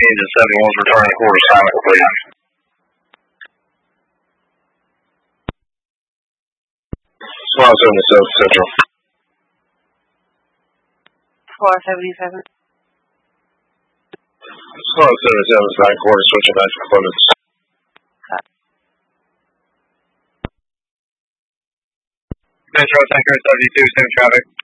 Engine 71's returning quarter assignment complete. Squad 77 Central. Squad 77. Squad 77's back quarter, switching back to Clemens. Metro Tanker 72, same traffic.